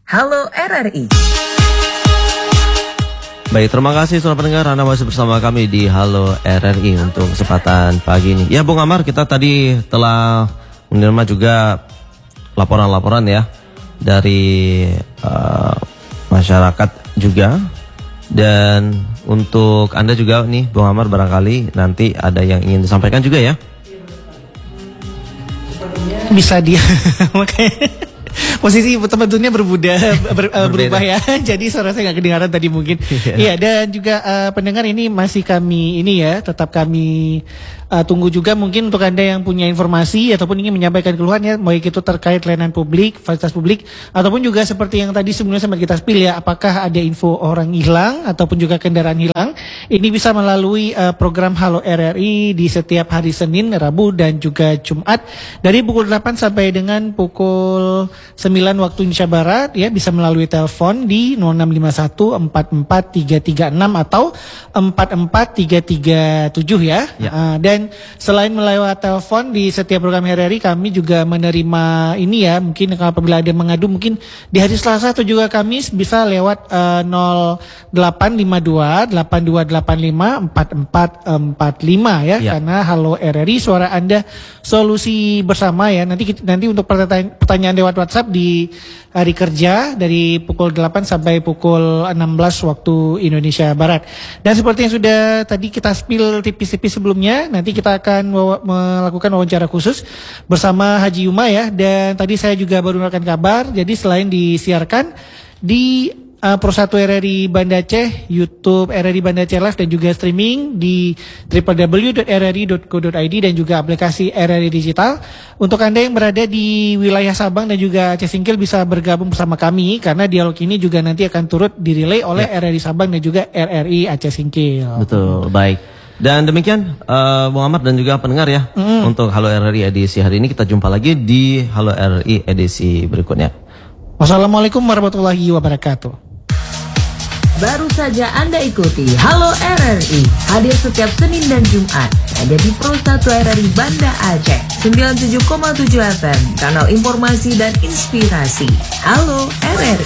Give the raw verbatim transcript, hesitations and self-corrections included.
Halo R R I. Baik, terima kasih saudara pendengar, Anda masih bersama kami di Halo R R I untuk kesempatan pagi ini. Ya Bung Amar, kita tadi telah menerima juga laporan-laporan ya dari uh, masyarakat juga. Dan untuk Anda juga nih Bung Amar, barangkali nanti ada yang ingin disampaikan juga ya. Bisa dia makanya posisi tempatnya berbeda ber, uh, berubah ya. Jadi suara saya nggak kedengaran tadi mungkin. Iya yeah. Dan juga uh, pendengar ini masih kami ini ya tetap kami uh, tunggu juga mungkin untuk Anda yang punya informasi ataupun ingin menyampaikan keluhan ya, baik itu terkait layanan publik, fasilitas publik, ataupun juga seperti yang tadi sebelumnya sempat kita spill ya, apakah ada info orang hilang ataupun juga kendaraan hilang. Ini bisa melalui uh, program Halo R R I di setiap hari Senin, Rabu dan juga Jumat dari pukul delapan sampai dengan pukul sembilan waktu Indonesia Barat ya, bisa melalui telepon di nol enam lima satu empat empat tiga tiga enam atau empat empat tiga tiga tujuh ya. ya. Uh, dan selain melalui telepon di setiap program R R I, kami juga menerima ini ya, mungkin apabila ada yang mengadu mungkin di hari Selasa atau juga Kamis bisa lewat uh, nol delapan lima dua delapan dua delapan lima empat empat empat lima ya, ya. Karena Halo R R I, suara Anda solusi bersama ya. Nanti nanti untuk pertanyaan, pertanyaan lewat WhatsApp di hari kerja dari pukul delapan sampai pukul enam belas waktu Indonesia Barat. Dan seperti yang sudah tadi kita spill tipis-tipis sebelumnya, nanti kita akan waw- melakukan wawancara khusus bersama Haji Yuma ya. Dan tadi saya juga baru mendapatkan kabar, jadi selain disiarkan di Uh, Pro satu R R I Banda Aceh, YouTube R R I Banda Aceh Live dan juga streaming di w w w dot r r i dot co dot i d dan juga aplikasi R R I Digital. Untuk Anda yang berada di wilayah Sabang dan juga Aceh Singkil bisa bergabung bersama kami karena dialog ini juga nanti akan turut direlay oleh ya. R R I Sabang dan juga R R I Aceh Singkil. Betul, baik. Dan demikian uh, Bung Ahmad dan juga pendengar ya, mm. untuk Halo R R I edisi hari ini. Kita jumpa lagi di Halo R R I edisi berikutnya. Wassalamualaikum warahmatullahi wabarakatuh. Baru saja Anda ikuti Halo R R I, hadir setiap Senin dan Jumat hanya di Pro satu R R I Banda Aceh sembilan puluh tujuh koma tujuh F M, kanal informasi dan inspirasi. Halo R R I.